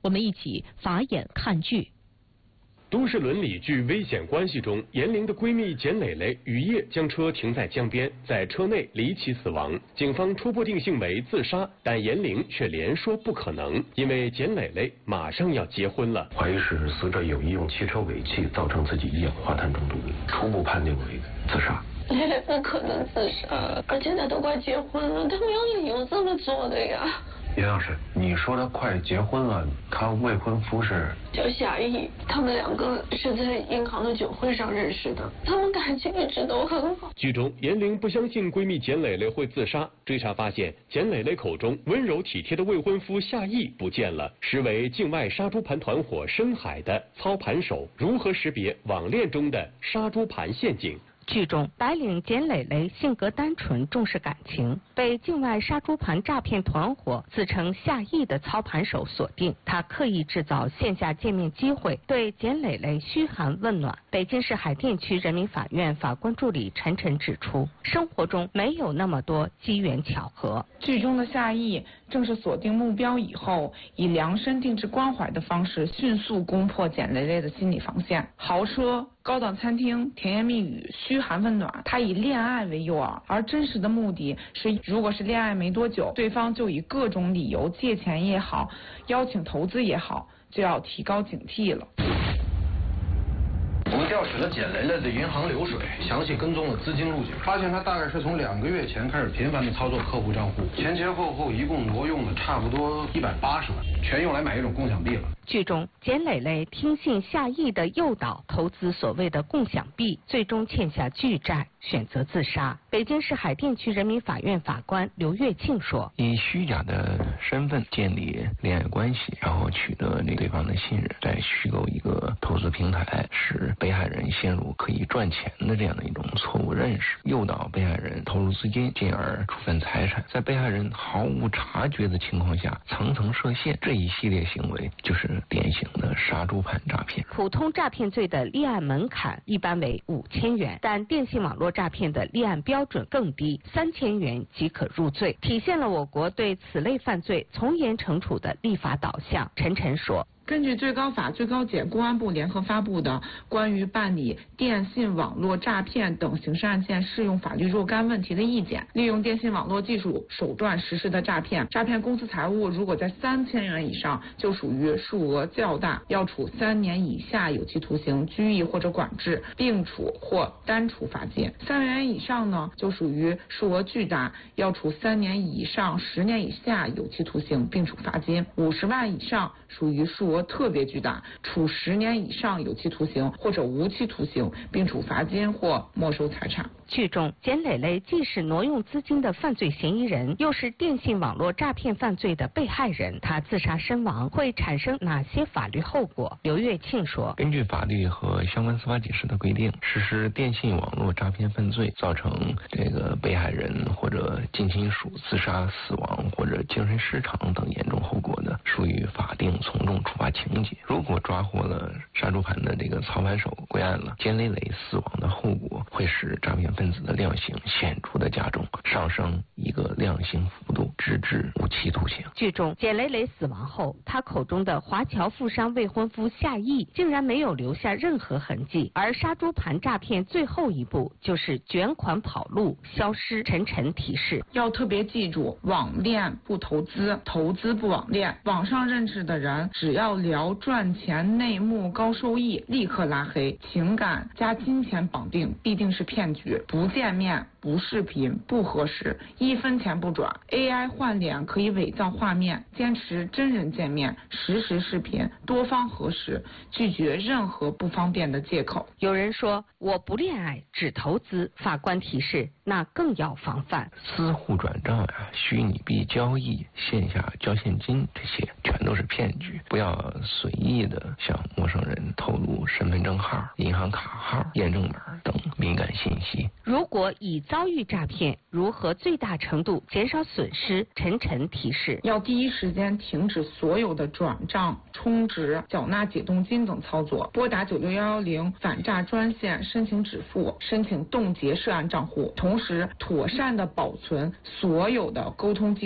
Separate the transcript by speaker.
Speaker 1: 我们一起法眼看剧。
Speaker 2: 都市伦理剧《危险关系》中，严玲的闺蜜简蕾蕾雨夜将车停在江边，在车内离奇死亡。警方初步定性为自杀，但严玲却连说不可能，因为简蕾蕾马上要结婚了。
Speaker 3: 怀疑是死者有意用汽车尾气造成自己一氧化碳中毒，初步判定为自杀。
Speaker 4: 蕾蕾不可能自杀，而且她都快结婚了，她没有理由这么做的呀。
Speaker 3: 严老师，你说她快结婚了，她未婚夫是？
Speaker 4: 叫夏意，他们两个是在银行的酒会上认识的，他们感情一直都很好。
Speaker 2: 剧中，严玲不相信闺蜜简蕾蕾会自杀，追查发现，简蕾蕾口中温柔体贴的未婚夫夏意不见了，实为境外杀猪盘团伙深海的操盘手。如何识别网恋中的杀猪盘陷阱？
Speaker 1: 剧中，白领简蕾蕾性格单纯，重视感情，被境外杀猪盘诈骗团伙自称夏意的操盘手锁定。他刻意制造线下见面机会，对简蕾蕾嘘寒问暖。北京市海淀区人民法院法官助理陈晨指出，生活中没有那么多机缘巧合。
Speaker 5: 剧中的夏意正是锁定目标以后，以量身定制关怀的方式，迅速攻破简蕾蕾的心理防线。豪车、高档餐厅、甜言蜜语、嘘寒问暖，他以恋爱为诱饵，而真实的目的是，如果是恋爱没多久，对方就以各种理由借钱也好，邀请投资也好，就要提高警惕了。
Speaker 6: 我们调取了简蕾蕾的银行流水，详细跟踪了资金路径，发现她大概是从2个月前开始频繁的操作客户账户，前后一共挪用了差不多180万，全用来买一种共享币了。
Speaker 1: 剧中，简蕾蕾听信夏意的诱导，投资所谓的共享币，最终欠下巨债，选择自杀。北京市海淀区人民法院法官刘月庆说：“
Speaker 7: 以虚假的身份建立恋爱关系，然后取得对方的信任，再虚构一个投资平台，使被害人陷入可以赚钱的这样的一种错误认识，诱导被害人投入资金，进而处分财产，在被害人毫无察觉的情况下层层设限，这一系列行为就是典型的杀猪盘诈骗。”
Speaker 1: 普通诈骗罪的立案门槛一般为5000元，但电信网络诈骗的立案标准更低，3000元即可入罪，体现了我国对此类犯罪从严惩处的立法导向。陈晨说：“
Speaker 5: 根据最高法、最高检、公安部联合发布的关于办理电信网络诈骗等刑事案件适用法律若干问题的意见，利用电信网络技术手段实施的诈骗公司财物，如果在3000元以上，就属于数额较大，要处3年以下有期徒刑、拘役或者管制，并处或单处罚金；3万元以上呢，就属于数额巨大，要处3年以上10年以下有期徒刑，并处罚金；50万以上属于数额特别巨大，处10年以上有期徒刑或者无期徒刑，并处罚金或没收财产。”
Speaker 1: 剧中，简蕾蕾既是挪用资金的犯罪嫌疑人，又是电信网络诈骗犯罪的被害人，她自杀身亡会产生哪些法律后果？刘月庆说：“
Speaker 7: 根据法律和相关司法解释的规定，实施电信网络诈骗犯罪造成这个被害人或者近亲属自杀、死亡或者精神失常等严重后果的，属于法定从重处罚情节。如果抓获了杀猪盘的这个操盘手，归案了，简蕾蕾死亡的后果会使诈骗分子的量刑显著的加重，上升一个量刑幅度，直至无期徒刑。”
Speaker 1: 剧中，简蕾蕾死亡后，她口中的华侨富商未婚夫夏意竟然没有留下任何痕迹，而杀猪盘诈骗最后一步就是卷款跑路消失。陈晨提示：
Speaker 5: 要特别记住，网恋不投资，投资不网恋。网上认识的人，只要聊赚钱、内幕、高收益，立刻拉黑。情感加金钱绑定必定是骗局，不见面、不视频、不核实，1分钱不转。AI 换脸可以伪造画面，坚持真人见面、实时视频、多方核实，拒绝任何不方便的借口。
Speaker 1: 有人说我不恋爱，只投资。法官提示，那更要防范
Speaker 7: 私户转账啊、虚拟币交易、线下交现金，这些全都是骗局。不要随意的向陌生人透露身份证号、银行卡号、验证码等敏感信息。
Speaker 1: 如果已遭遇诈骗，如何最大程度减少损失？陈晨提示：
Speaker 5: 要第一时间停止所有的转账、充值、缴纳解冻金等操作，拨打96110反诈专线申请止付、申请冻结涉案账户，同时妥善的保存所有的沟通记录。